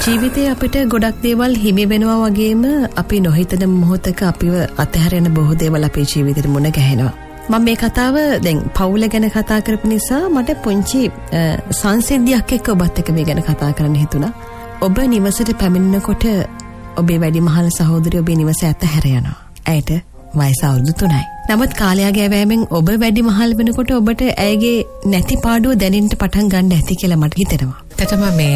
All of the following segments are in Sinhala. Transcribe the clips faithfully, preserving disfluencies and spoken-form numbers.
ජීවිතේ අපිට ගොඩක් දේවල් හිමි වෙනවා වගේම අපි නොහිතන මොහොතක අපිව අතහැරෙන බොහෝ දේවල් අපේ ජීවිතේට මුණ ගැහෙනවා. මම මේ කතාව දැන් පවුල ගැන කතා කරපු නිසා මට පුංචි සංසිද්ධියක් එක්ක ඔබත් එක්ක මේ ගැන කතා කරන්න හිතුණා. ඔබ නිවසට පැමිණෙනකොට ඔබේ වැඩිමහල් සහෝදරිය ඔබේ නිවස අතහැර යනවා. ඇයට වයස අවුරුදු තුනයි. නමුත් කාලය ගෑවීමෙන් ඔබ වැඩිමහල් වෙනකොට ඔබට ඇයගේ නැති පාඩුව දැනෙන්න පටන් ගන්න ඇති කියලා මට හිතෙනවා. එතනම මේ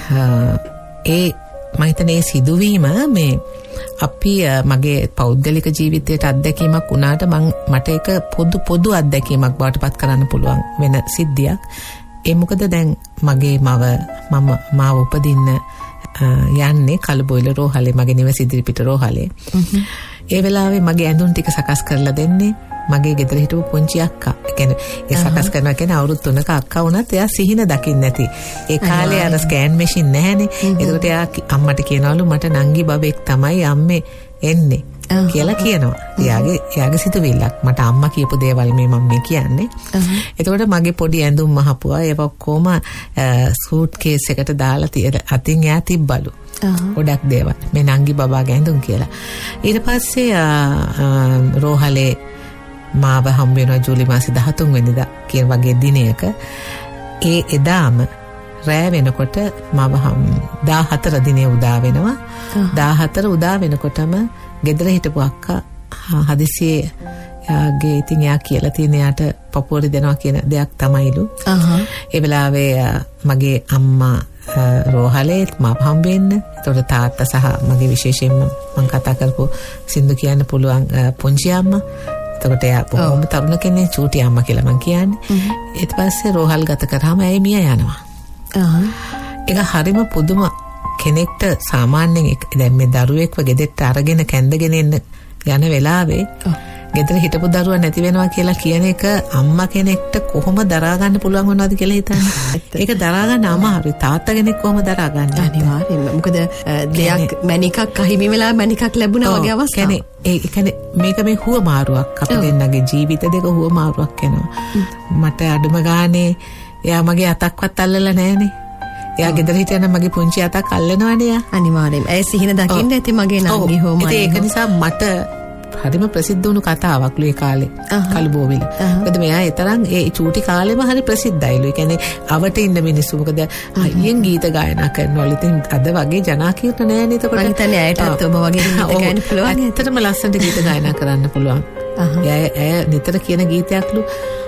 ඒ මම හිතන්නේ සිදුවීම මේ අපි මගේ පෞද්ගලික ජීවිතයට අත්දැකීමක් වුණාට මම මට ඒක පොදු පොදු අත්දැකීමක් බවට පත් කරන්න පුළුවන් වෙන සිද්ධියක්. ඒ මොකද දැන් මගේ මව මම මාව උපදින්න යන්නේ කලබෝයිල රෝහලේ, මගේ නිවස ඉදිරිපිට රෝහලේ. ඒ වෙලාවේ මගේ ඇඳුම් ටික සකස් කරලා දෙන්නේ මගේ ගෙදර හිටපු පුංචි අක්කා. ඒ කියන්නේ ඒ සකස් කරනවා කියන්නේ අවුරුදු තුනක අක්කා වුණත් එයා සිහින දකින්න නැති. ඒ කාලේ අර ස්කෑන් මැෂින් නැහැනේ. ඒකට එයා අම්මට කියනවලු මට නංගි බබෙක් තමයි අම්මේ එන්නේ කියලා කියනවා. එයාගේ එයාගේ සිතුවිල්ලක්. මට අම්මා කියපු දේවල් මේ මම මේ කියන්නේ. එතකොට මගේ පොඩි ඇඳුම් මහපුවා ඒව කොහොම සූට් කේස් එකට දාලා තියලා අතින් එයා තිබ්බලු. ගොඩක් දේවල් මේ නංගි බබාගේ ඇඳුම් කියලා. ඊට පස්සේ රෝහලේ මාව හම් වෙනවා ජූලි මාසේ දහතුන් වෙනිදා කියන වගේ දිනයක. ඒ එදාම රෑ වෙනකොට මාව හම් දාහතර දිනේ උදා වෙනවා. දාහතර උදා වෙනකොටම ගෙදර හිටපු අක්කා හදිසියේ යාගේ ඉතින් යා කියලා තියෙන යාට පපුවරි දෙනවා කියන දෙයක් තමයිලු. ඒ වෙලාවේ මගේ අම්මා රෝහලේත් මාව හම් වෙන්න. ඒතකොට තාත්තා සහ මගේ විශේෂයෙන්ම මම කතා කරපු සින්දු කියන්න පුළුවන් පුංචි අම්මා. එතකොට එයා බොහොම තරුණ කෙනෙක්, චූටි අම්මා කියලා මම කියන්නේ. ඊට පස්සේ රෝහල් ගත කරාම ඇයි මිය යනවා. ඒක හරිම පුදුම කෙනෙක්ට සාමාන්‍යයෙන් දැන් මේ දරුවෙක්ව ගෙදරට අරගෙන කැඳගෙන එන්න යන වෙලාවේ ගෙදර හිටපු දරුවා නැති වෙනවා කියලා කියන එක අම්මා කෙනෙක්ට කොහොම දරා ගන්න පුළුවන් වුණාද කියලා හිතන්නේ. ඒක දරා ගන්න අමාරුයි. තාත්තා කෙනෙක් කොහොම දරා ගන්නද? අනිවාර්යෙන්ම. මොකද දෙයක් මණිකක් අහිමි වෙලා මණිකක් ලැබුණා වගේ අවස්ථාවක්. ඒ කියන්නේ මේක මේ හුවමාරුවක්. අපි දෙන්නගේ ජීවිත දෙක හුවමාරුවක් වෙනවා. මට අඩුම ගානේ එයා මගේ අතක්වත් අල්ලලා නැහනේ. එයා ගෙදර හිටියනම් මගේ පුංචි අතක් අල්ලනවනේ යා. අනිවාර්යෙන්ම. ඒ සිහින දකින්න ඇති මගේ නංගි හොම. ඒක නිසා මට හරිම ප්‍රසිද්ධ වුණු කතාවක්ලු ඒ කාලේ කලබෝවිල. මොකද මෙයා ඒ තරම් ඒ චූටි කාලෙම හරි ප්‍රසිද්ධයිලු. ඒ කියන්නේ අවට ඉන්න මිනිස්සු මොකද අයියෙන් ගීත ගායනා කරනවලු. ඉතින් අද වගේ ජනාකීර්ණ නෑනේ. එතකොට මම හිතන්නේ ඇයටත් ඔබ වගේ ගීත ගායන්න පුළුවන්. ඇත්තටම ලස්සනට ගීත ගායනා කරන්න පුළුවන්. එයා එයා නිතර කියන ගීතයක්ලු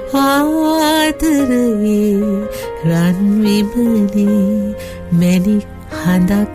ආතරේ රන් විමනේ මැණික් හඳක්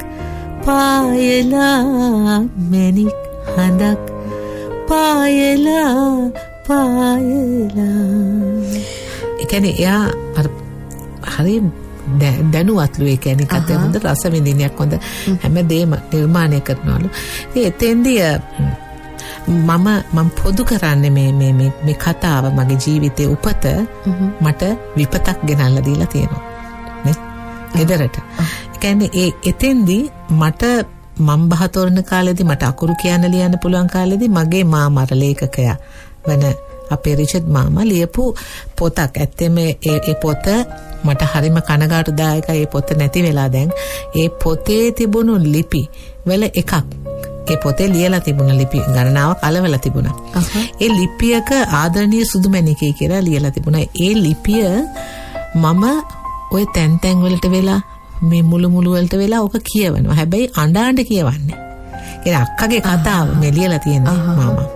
පායලා මැණික් හඳක් පායලා පායලා. ඒ කියන්නේ එයා අර හරි දැනුවත්ලු. ඒ කියන්නේ කතා හොඳ රස විඳින්නක් හොඳ හැමදේම නිර්මාණය කරනවලු. ඉතින් එතෙන්දී මම මම පොදු කරන්නේ මේ මේ මේ මේ කතාව මගේ ජීවිතේ උපත මට විපතක් ගෙනල්ලා දීලා තියෙනවා නේ ගෙදරට. ඒ කියන්නේ ඒ එතෙන්දී මට මම බහතොරන කාලෙදී මට අකුරු කියන්න ලියන්න පුළුවන් කාලෙදී මගේ මාමා ලේඛකයා වෙන අපේ රිචඩ් මාමා ලියපු පොතක්. ඇත්තෙම ඒ ඒ පොත මට හරිම කනගාටුදායකයි. ඒ පොත නැති වෙලා දැන්. ඒ පොතේ තිබුණු ලිපි වල එකක් ඒ පොතේ ලියලා තිබුණ ලිපි ගණනාවක් අලවලා තිබුණා. ඒ ලිපියක ආදරණීය සුදුමැණිකේ කියලා ලියලා තිබුණා. ඒ ලිපිය මම ওই තැන් තැන් වලට වෙලා මේ මුළු මුළු වලට වෙලා ඔක කියවනවා. හැබැයි අඬාඬ කියවන්නේ. ඒ අක්කගේ කතාව මේ ලියලා තියෙනවා මාමා.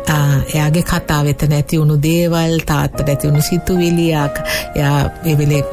එයාගේ කතාව එතන ඇති වුණු දේවල්, තාත්තට ඇති වුණු සිතුවිලි, එයා ඒ වෙලේ